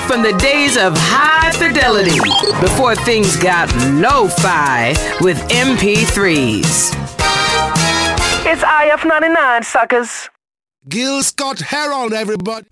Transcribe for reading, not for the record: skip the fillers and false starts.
from the days of high fidelity before things got lo-fi with MP3s. It's IF99, suckers. Gil Scott Heron, everybody.